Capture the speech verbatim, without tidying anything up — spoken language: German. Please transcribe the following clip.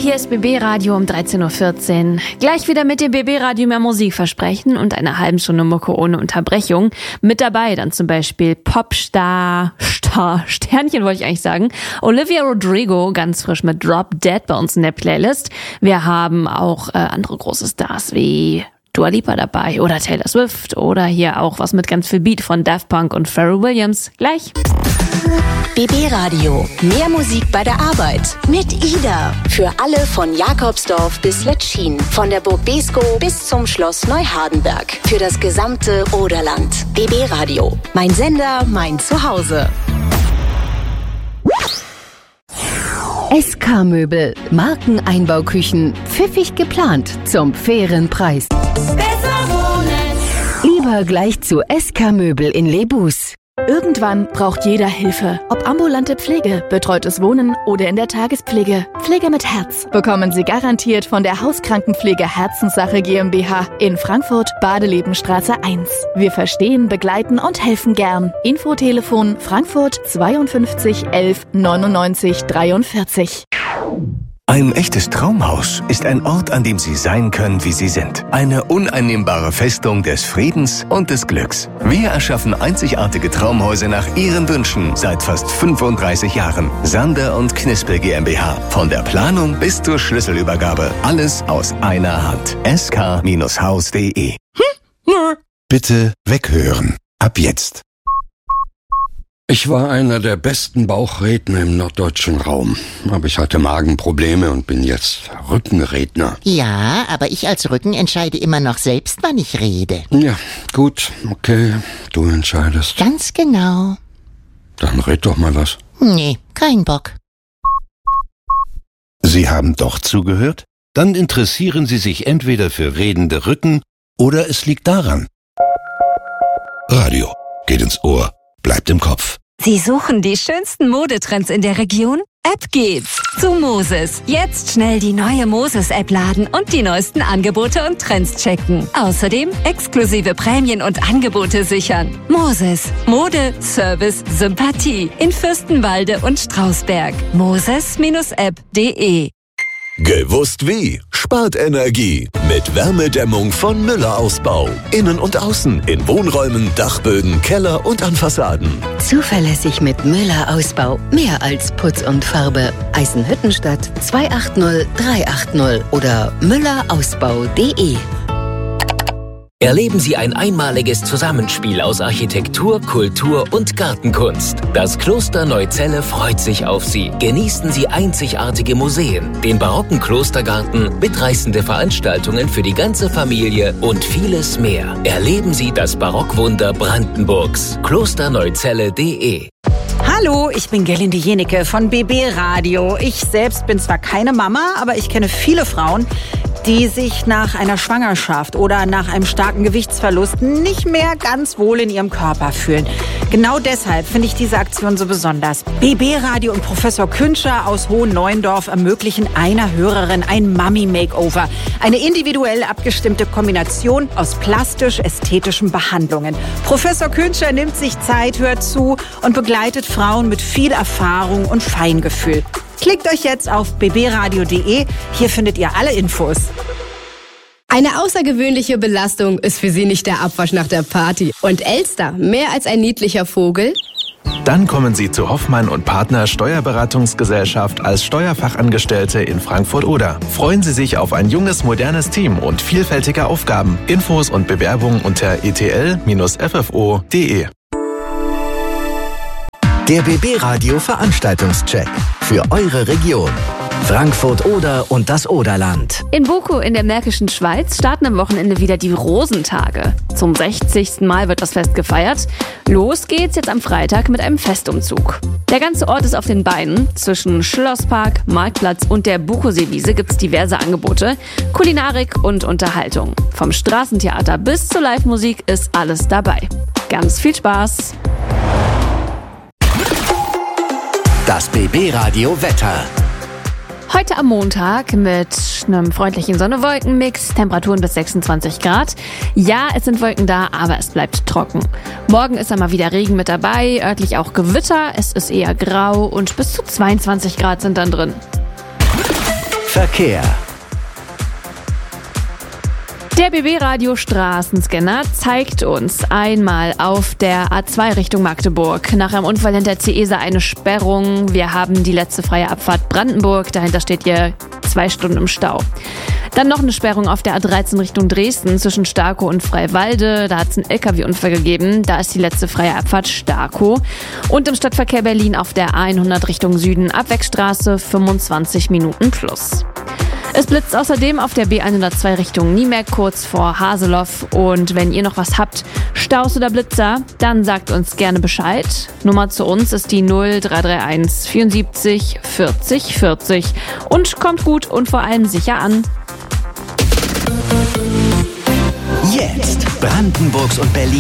hier ist B B Radio um dreizehn Uhr vierzehn. Gleich wieder mit dem B B Radio mehr Musik versprechen und einer halben Stunde Mucke ohne Unterbrechung. Mit dabei dann zum Beispiel Popstar, Star, Sternchen wollte ich eigentlich sagen, Olivia Rodrigo, ganz frisch mit Drop Dead bei uns in der Playlist. Wir haben auch äh, andere große Stars wie Dua Lipa dabei oder Taylor Swift oder hier auch was mit ganz viel Beat von Daft Punk und Pharrell Williams. Gleich. B B Radio. Mehr Musik bei der Arbeit. Mit Ida. Für alle von Jakobsdorf bis Letschin. Von der Burg Beeskow bis zum Schloss Neuhardenberg. Für das gesamte Oderland. B B Radio. Mein Sender, mein Zuhause. S K-Möbel. Markeneinbauküchen. Pfiffig geplant. Zum fairen Preis. Besser wohnen. Lieber gleich zu S K-Möbel in Lebus. Irgendwann braucht jeder Hilfe. Ob ambulante Pflege, betreutes Wohnen oder in der Tagespflege. Pflege mit Herz bekommen Sie garantiert von der Hauskrankenpflege Herzenssache GmbH in Frankfurt, Badelebenstraße eins. Wir verstehen, begleiten und helfen gern. Infotelefon Frankfurt zweiundfünfzig elf neunundneunzig dreiundvierzig. Ein echtes Traumhaus ist ein Ort, an dem Sie sein können, wie Sie sind. Eine uneinnehmbare Festung des Friedens und des Glücks. Wir erschaffen einzigartige Traumhäuser nach Ihren Wünschen seit fast fünfunddreißig Jahren. Sander und Knispel GmbH. Von der Planung bis zur Schlüsselübergabe. Alles aus einer Hand. S K Haus punkt de. Bitte weghören. Ab jetzt. Ich war einer der besten Bauchredner im norddeutschen Raum. Aber ich hatte Magenprobleme und bin jetzt Rückenredner. Ja, aber ich als Rücken entscheide immer noch selbst, wann ich rede. Ja, gut, okay, du entscheidest. Ganz genau. Dann red doch mal was. Nee, kein Bock. Sie haben doch zugehört? Dann interessieren Sie sich entweder für redende Rücken oder es liegt daran. Radio geht ins Ohr, bleibt im Kopf. Sie suchen die schönsten Modetrends in der Region? Ab geht's zu Moses. Jetzt schnell die neue Moses-App laden und die neuesten Angebote und Trends checken. Außerdem exklusive Prämien und Angebote sichern. Moses. Mode, Service, Sympathie. In Fürstenwalde und Strausberg. Moses App punkt de. Gewusst wie? Spart Energie mit Wärmedämmung von Müller Ausbau. Innen und außen, in Wohnräumen, Dachböden, Keller und an Fassaden. Zuverlässig mit Müller Ausbau. Mehr als Putz und Farbe. Eisenhüttenstadt zwei acht null drei acht null oder müller ausbau punkt de. Erleben Sie ein einmaliges Zusammenspiel aus Architektur, Kultur und Gartenkunst. Das Kloster Neuzelle freut sich auf Sie. Genießen Sie einzigartige Museen, den barocken Klostergarten, mitreißende Veranstaltungen für die ganze Familie und vieles mehr. Erleben Sie das Barockwunder Brandenburgs. klosterneuzelle punkt de. Hallo, ich bin Gerlinde Jenecke von B B Radio. Ich selbst bin zwar keine Mama, aber ich kenne viele Frauen, die sich nach einer Schwangerschaft oder nach einem starken Gewichtsverlust nicht mehr ganz wohl in ihrem Körper fühlen. Genau deshalb finde ich diese Aktion so besonders. B B Radio und Professor Künscher aus Hohenneuendorf ermöglichen einer Hörerin ein Mummy-Makeover. Eine individuell abgestimmte Kombination aus plastisch-ästhetischen Behandlungen. Professor Künscher nimmt sich Zeit, hört zu und begleitet Frauen mit viel Erfahrung und Feingefühl. Klickt euch jetzt auf b b radio punkt de. Hier findet ihr alle Infos. Eine außergewöhnliche Belastung ist für Sie nicht der Abwasch nach der Party. Und Elster, mehr als ein niedlicher Vogel? Dann kommen Sie zu Hoffmann und Partner Steuerberatungsgesellschaft als Steuerfachangestellte in Frankfurt-Oder. Freuen Sie sich auf ein junges, modernes Team und vielfältige Aufgaben. Infos und Bewerbungen unter e t l f f o punkt de. Der B B Radio Veranstaltungscheck für eure Region. Frankfurt-Oder und das Oderland. In Bukow in der Märkischen Schweiz starten am Wochenende wieder die Rosentage. Zum sechzigsten Mal wird das Fest gefeiert. Los geht's jetzt am Freitag mit einem Festumzug. Der ganze Ort ist auf den Beinen. Zwischen Schlosspark, Marktplatz und der Bukowseewiese gibt's diverse Angebote, Kulinarik und Unterhaltung. Vom Straßentheater bis zur Live-Musik ist alles dabei. Ganz viel Spaß! Das B B Radio Wetter. Heute am Montag mit einem freundlichen Sonne-Wolken-Mix, Temperaturen bis sechsundzwanzig Grad. Ja, es sind Wolken da, aber es bleibt trocken. Morgen ist einmal wieder Regen mit dabei, örtlich auch Gewitter. Es ist eher grau und bis zu zweiundzwanzig Grad sind dann drin. Verkehr. Der B B-Radio Straßenscanner zeigt uns einmal auf der A zwei Richtung Magdeburg nach einem Unfall hinter Ciesa eine Sperrung. Wir haben die letzte freie Abfahrt Brandenburg. Dahinter steht hier zwei Stunden im Stau. Dann noch eine Sperrung auf der A dreizehn Richtung Dresden zwischen Starkow und Freiwalde. Da hat es einen L K W-Unfall gegeben. Da ist die letzte freie Abfahrt Starkow. Und im Stadtverkehr Berlin auf der A hundert Richtung Süden Abwegstraße fünfundzwanzig Minuten plus. Es blitzt außerdem auf der B hundertzwei Richtung Niemerk kurz vor Haseloff. Und wenn ihr noch was habt, Staus oder Blitzer, dann sagt uns gerne Bescheid. Nummer zu uns ist die null drei drei eins vierundsiebzig vierzig vierzig. Und kommt gut und vor allem sicher an. Jetzt Brandenburgs und Berlin